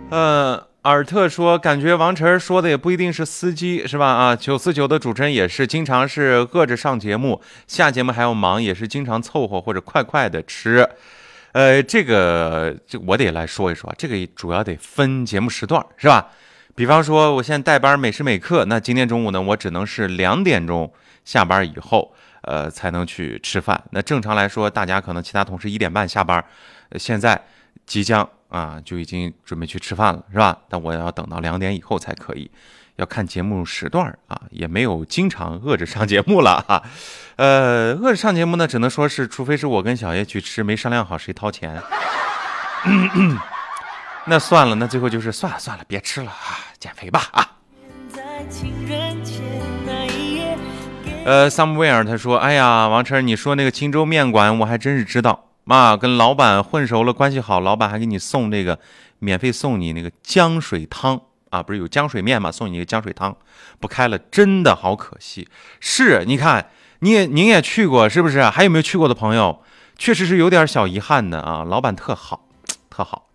尔特说，感觉王晨说的也不一定是司机，是吧？啊，949的主持人也是经常是饿着上节目，下节目还要忙，也是经常凑合或者快快的吃。这我得来说一说，这个主要得分节目时段，是吧？比方说，我现在带班每时每刻，那今天中午呢，我只能是2点钟下班以后，才能去吃饭。那正常来说，大家可能其他同事1点半下班，现在即将就已经准备去吃饭了，是吧？但我要等到2点以后才可以，要看节目时段也没有经常饿着上节目了哈。饿着上节目呢，只能说是，除非是我跟小叶去吃，没商量好谁掏钱。那算了，那最后就是算了，别吃了减肥吧somewhere 他说，哎呀，王晨，你说那个青州面馆，我还真是知道跟老板混熟了，关系好，老板还给你送那个免费送你那个浆水汤不是有浆水面吗？送你一个浆水汤，不开了，真的好可惜。是，你看您也去过是不是？还有没有去过的朋友？确实是有点小遗憾的老板特好，特好。